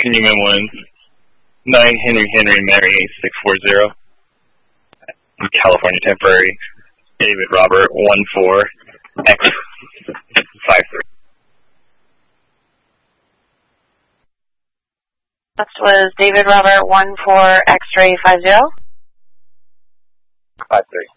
Newman 1, 9 Henry Mary 640. California Temporary, David Robert 14X53. Next was David Robert 14 X-ray 50. 53.